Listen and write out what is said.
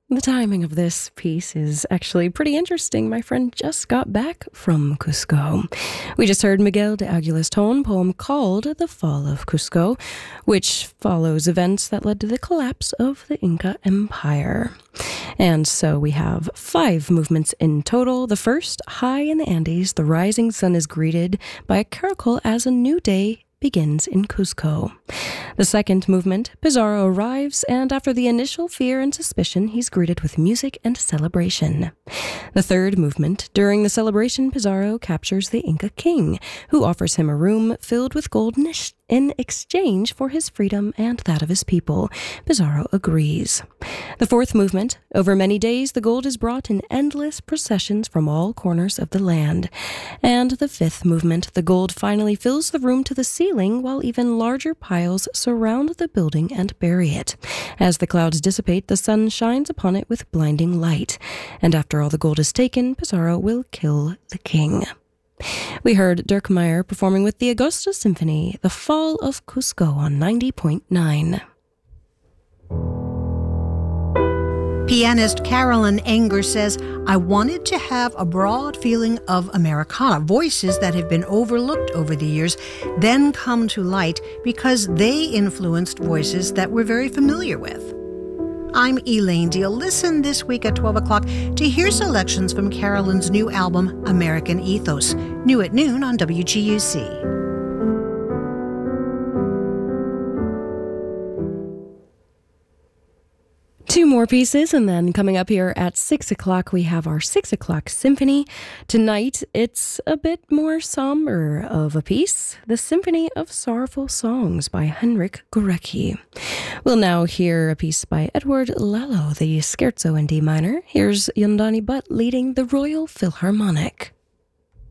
The timing of this piece is actually pretty interesting. My friend just got back from Cusco. We just heard Miguel de Aguilar's poem called The Fall of Cusco, which follows events that led to the collapse of the Inca Empire. And so we have 5 movements in total. The first, high in the Andes, the rising sun is greeted by a caracol as a new day begins in Cusco. The second movement, Pizarro arrives, and after the initial fear and suspicion, he's greeted with music and celebration. The third movement, during the celebration, Pizarro captures the Inca king, who offers him a room filled with gold in exchange for his freedom and that of his people. Pizarro agrees. The fourth movement, over many days, the gold is brought in endless processions from all corners of the land. And the fifth movement, the gold finally fills the room to the ceiling, while even larger piles surround the building and bury it. As the clouds dissipate, the sun shines upon it with blinding light. And after all the gold is taken, Pizarro will kill the king. We heard Dirk Meyer performing with the Augusta Symphony, The Fall of Cusco on 90.9. Pianist Carolyn Enger says, I wanted to have a broad feeling of Americana, voices that have been overlooked over the years, then come to light because they influenced voices that we're very familiar with. I'm Elaine Deal. Listen this week at 12 o'clock to hear selections from Carolyn's new album, American Ethos, new at noon on WGUC. 2 more pieces, and then coming up here at 6 o'clock, we have our 6 o'clock symphony. Tonight, it's a bit more somber of a piece, The Symphony of Sorrowful Songs by Henryk Górecki. We'll now hear a piece by Edward Lalo, the Scherzo in D minor. Here's Yondani Butt leading the Royal Philharmonic.